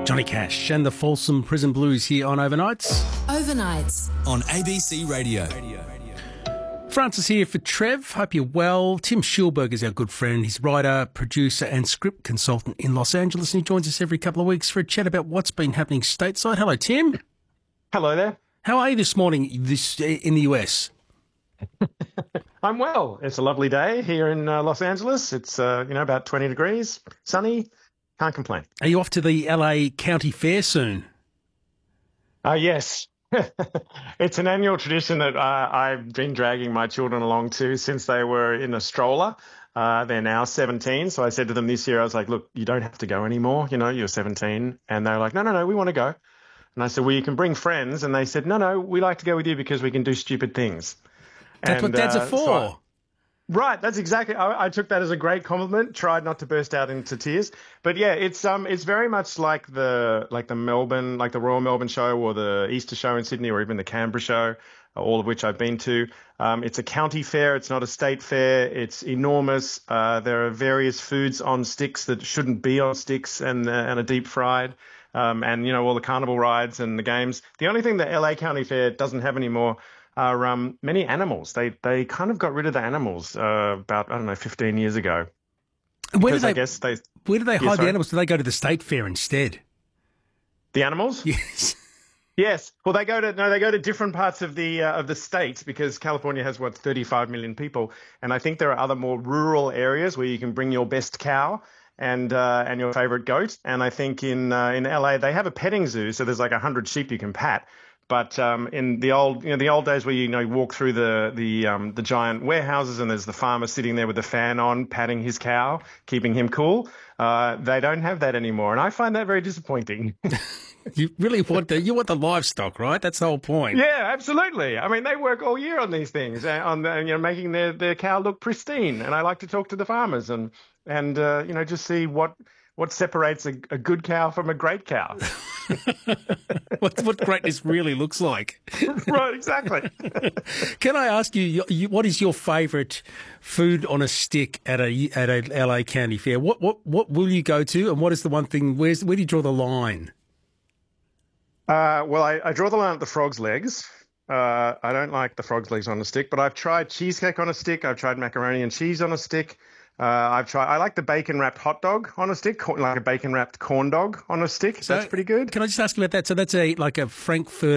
Johnny Cash and the Folsom Prison Blues here on Overnights. Overnights on ABC Radio. Francis here for Trev. Hope you're well. Tim Schulberg is our good friend. He's writer, producer and script consultant in Los Angeles, and he joins us every couple of weeks for a chat about what's been happening stateside. Hello, Tim. Hello there. How are you this morning in the US? I'm well. It's a lovely day here in Los Angeles. It's about 20 degrees, sunny. Can't complain. Are you off to the LA County Fair soon? Yes. It's an annual tradition that I've been dragging my children along to since they were in a stroller. They're now 17. So I said to them this year, I was like, look, you don't have to go anymore. You're 17. And they were like, no, we want to go. And I said, well, you can bring friends. And they said, no, we like to go with you because we can do stupid things. That's what dads are for. Right, that's exactly. I took that as a great compliment. Tried not to burst out into tears, but yeah, it's very much like the Melbourne, like the Royal Melbourne Show or the Easter Show in Sydney or even the Canberra Show, all of which I've been to. It's a county fair. It's not a state fair. It's enormous. There are various foods on sticks that shouldn't be on sticks and are deep fried. And all the carnival rides and the games. The only thing the LA County Fair doesn't have anymore are many animals. They kind of got rid of the animals about 15 years ago. Where do they hide the animals? Do they go to the state fair instead? The animals? Yes. Yes. Well, they go to different parts of the state because California has 35 million people, and I think there are other more rural areas where you can bring your best cow and your favorite goat. And I think in LA they have a petting zoo, so there's like 100 sheep you can pat. But in the old days where you walk through the giant warehouses and there's the farmer sitting there with the fan on, patting his cow, keeping him cool, they don't have that anymore, and I find that very disappointing. You really want the livestock, right? That's the whole point. Yeah, absolutely. I mean, they work all year on these things, making their cow look pristine. And I like to talk to the farmers and just see what separates a good cow from a great cow. what greatness really looks like. Right, exactly. Can I ask you, what is your favourite food on a stick at a LA County Fair? What will you go to, and what is the one thing? Where do you draw the line? Well, I draw the line at the frog's legs. I don't like the frog's legs on a stick, but I've tried cheesecake on a stick. I've tried macaroni and cheese on a stick. I like the bacon-wrapped hot dog on a stick, like a bacon-wrapped corn dog on a stick. So that's pretty good. Can I just ask you about that? So that's like a Frankfurter